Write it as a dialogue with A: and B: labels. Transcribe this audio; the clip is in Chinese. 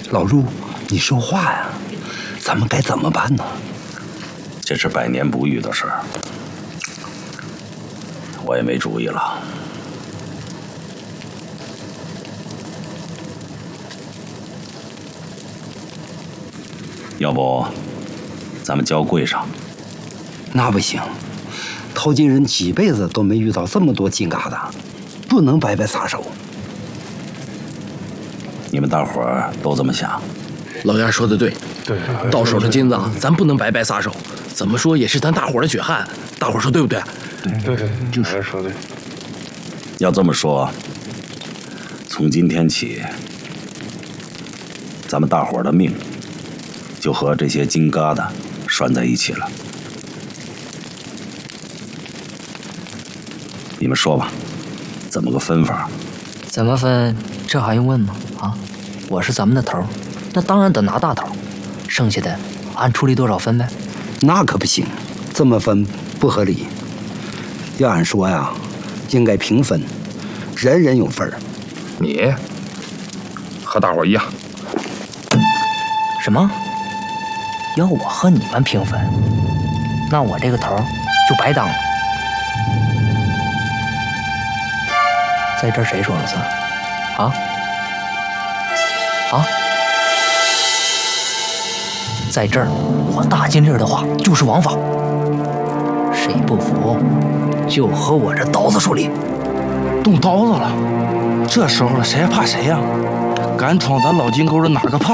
A: 老陆，你说话呀！咱们该怎么办呢？
B: 这是百年不遇的事儿，我也没主意了。要不，咱们交柜上？
A: 那不行，淘金人几辈子都没遇到这么多金疙瘩，不能白白撒手。
B: 你们大伙儿都这么想？
C: 老丫说的对，到手的金子咱不能白白撒手，怎么说也是咱大伙儿的血汗，大伙儿说对不对？
D: 对，
C: 就是
D: 说对。
B: 要这么说，从今天起，咱们大伙儿的命就和这些金疙瘩拴在一起了。你们说吧，怎么个分法？
E: 怎么分？这还用问吗？啊，我是咱们的头，那当然得拿大头，剩下的按出力多少分呗。
A: 那可不行，这么分不合理。要按说呀，应该平分，人人有份儿。
D: 你和大伙一样。
E: 什么？要我和你们平分？那我这个头就白当了。在这儿谁说了算？啊？在这儿，我大金粒的话就是王法。谁不服，就和我这刀子说理。
F: 动刀子了，这时候了，谁还怕谁呀？敢闯咱老金沟的哪个怕？